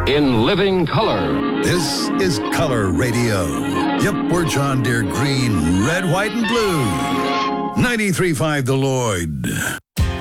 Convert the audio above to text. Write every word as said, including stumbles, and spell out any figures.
in living color. This is Color Radio. Yep, we're John Deere green, red, white, and blue. ninety-three point five The Lloyd.